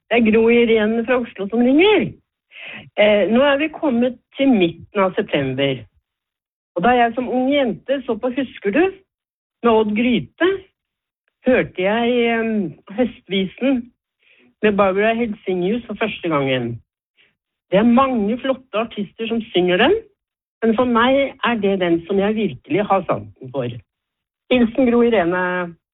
Det Gro Irene fra Oslo som ringer. Nå vi kommet til midten av september. Og da jeg som ung jente så på Husker du, med Odd Gryte, hørte jeg høstvisen med Barbara Helsinghius for første gangen. Det mange flotte artister som synger den, men for meg det den som jeg virkelig har sansen for. Hilsen Gro Irene.